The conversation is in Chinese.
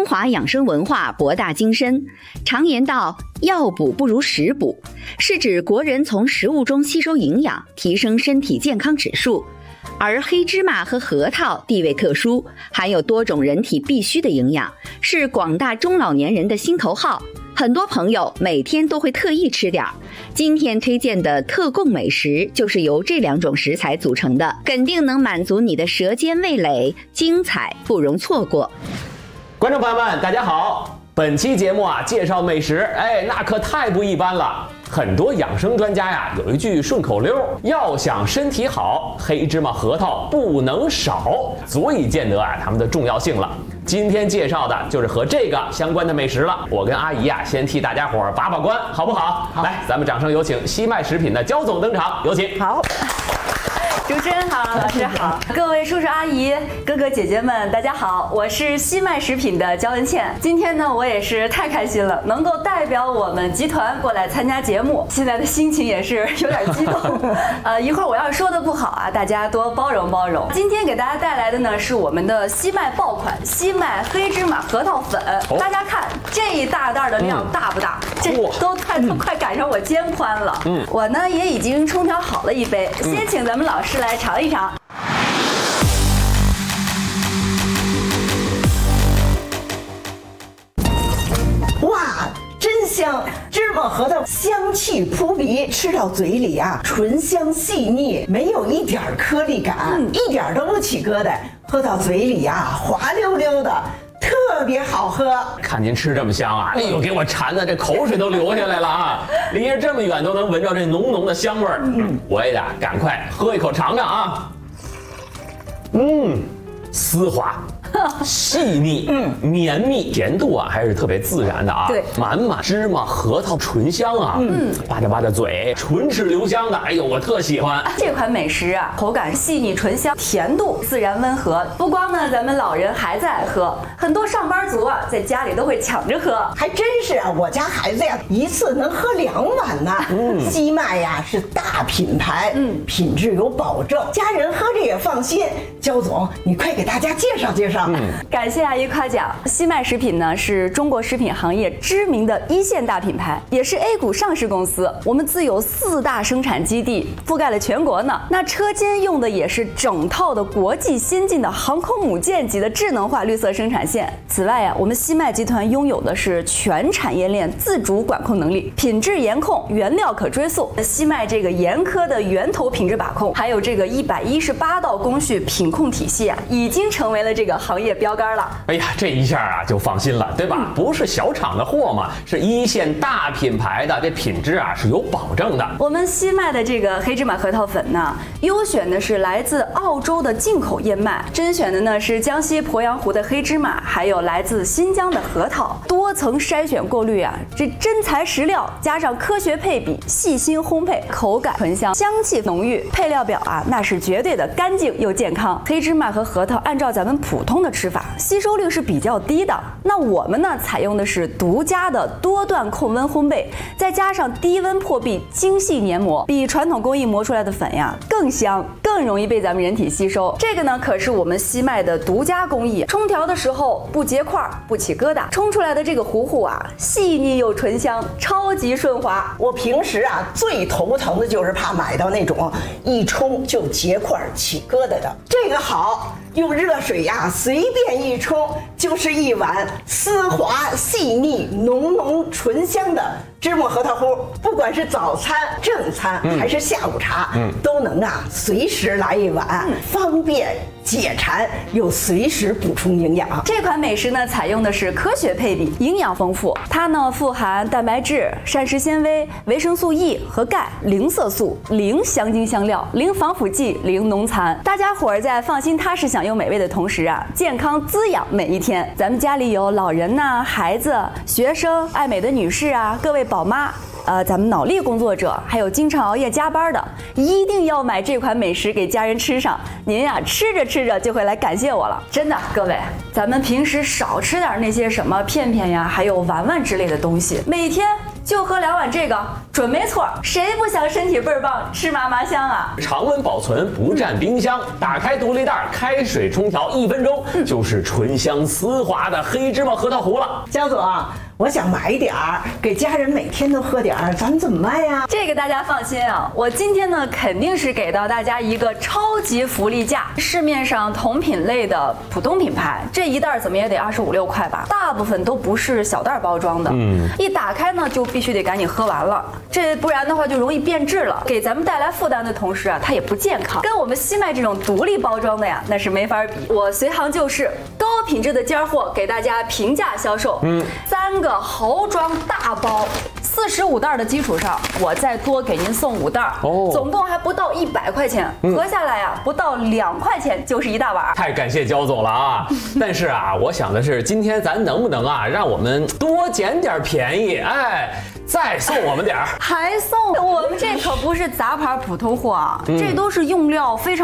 中华养生文化博大精深，常言道药补不如食补，是指国人从食物中吸收营养，提升身体健康指数。而黑芝麻和核桃地位特殊，含有多种人体必需的营养，是广大中老年人的心头好。很多朋友每天都会特意吃点儿。今天推荐的特供美食就是由这2种食材组成的，肯定能满足你的舌尖味蕾，精彩不容错过。 观众朋友们，大家好！本期节目介绍美食，那可太不一般了。很多养生专家呀，有一句顺口溜：要想身体好，黑芝麻核桃不能少，足以见得它们的重要性了。今天介绍的就是和这个相关的美食了。我跟阿姨先替大家伙把把关，好不好？好，来，咱们掌声有请西麦食品的焦总登场，有请。 好。主持人好，老师好，各位叔叔阿姨、哥哥姐姐们，大家好，我是西麦食品的焦文倩。今天呢，我也是太开心了，能够代表我们集团过来参加节目，现在的心情也是有点激动。一会儿我要是说的不好大家多包容包容。今天给大家带来的呢是我们的西麦爆款西麦黑芝麻核桃粉。大家看这一大袋的量大不大？这都快赶上我肩宽了。我呢也已经冲调好了一杯，先请咱们老师来尝一尝。 哇，真香！芝麻核桃香气扑鼻，吃到嘴里醇香细腻，没有一点颗粒感，一点都不起疙瘩，喝到嘴里滑溜溜的。特别好喝， 看您吃这么香哎呦，给我馋的这口水都流下来了离着这么远都能闻着这浓浓的香味儿。我也得赶快喝一口尝尝丝滑。细腻，绵密，甜度还是特别自然的对， 满满芝麻核桃醇香扒着扒着嘴，唇齿留香的，哎呦，我特喜欢这款美食口感细腻醇香，甜度自然温和。不光呢，咱们老人孩子爱喝，很多上班族在家里都会抢着喝。 还真是我家孩子一次能喝2碗呢。西麦是大品牌，品质有保证，家人喝着也放心。焦总，你快给大家介绍介绍。 感谢阿姨夸奖。西麦食品呢是中国食品行业知名的1线大品牌，也是 A 股上市公司。我们自有4大生产基地，覆盖了全国呢。那车间用的也是整套的国际先进的航空母舰级的智能化绿色生产线。此外我们西麦集团拥有的是全产业链自主管控能力，品质严控，原料可追溯。西麦这个严苛的源头品质把控，还有这个118道工序品控体系已经成为了这个行业标杆了。 哎呀，这一下就放心了，对吧？不是小厂的货嘛，是1线大品牌的，这品质是有保证的。 我们西麦的这个黑芝麻核桃粉呢，优选的是来自澳洲的进口燕麦，甄选的呢是江西鄱阳湖的黑芝麻，还有来自新疆的核桃，多层筛选过滤这真材实料，加上科学配比，细心烘焙，口感醇香，香气浓郁。配料表那是绝对的干净又健康。黑芝麻和核桃按照咱们普通的吃法，吸收率是比较低的。那我们呢，采用的是独家的多段控温烘焙，再加上低温破壁精细研磨，比传统工艺磨出来的粉更香，更容易被咱们人体吸收。这个呢，可是我们西麦的独家工艺，冲调的时候不结块不起疙瘩，冲出来的这个糊糊细腻又醇香，超级顺滑。 我平时最头疼的就是怕买到那种一冲就结块起疙瘩的，这个好，用热水随便一冲就是一碗丝滑细腻浓浓醇香的芝麻核桃糊。不管是早餐正餐还是下午茶都能随时来一碗，方便解馋又随时补充营养。 这款美食呢，采用的是科学配比，营养丰富。它呢富含蛋白质、膳食纤维、维生素 E 和钙，零色素、零香精香料、零防腐剂、零农残。大家伙在放心踏实享用美味的同时健康滋养每一天。咱们家里有老人孩子、学生、爱美的女士各位宝妈。咱们脑力工作者，还有经常熬夜加班的，一定要买这款美食给家人吃上。您吃着吃着就会来感谢我了，真的，各位，咱们平时少吃点那些什么片片还有丸丸之类的东西，每天就喝2碗这个，准没错。谁不想身体倍儿棒，吃嘛嘛香啊？ 常温保存，不占冰箱，打开独立袋，开水冲调1分钟，就是醇香丝滑的黑芝麻核桃糊了。 江总，我想买点儿，给家人每天都喝点儿，咱们怎么卖呀？ 这个大家放心啊，我今天呢肯定是给到大家一个超级福利价。市面上同品类的普通品牌，这一袋怎么也得25、26块吧，大部分都不是小袋包装的，一打开呢就必须得赶紧喝完了，这不然的话就容易变质了，给咱们带来负担的同时啊，它也不健康，跟我们西麦这种独立包装的呀，那是没法比。我随行就市，高品质的尖货给大家平价销售，3个豪装大包，45袋的基础上，我再多给您送5袋，总共还不到100块钱，合下来呀，不到2块钱就是一大碗。 太感谢焦总了啊！但是啊，我想的是，今天咱能不能啊，让我们多捡点便宜，再送我们点儿。 还送？我们这可不是杂牌普通货啊，这都是用料非常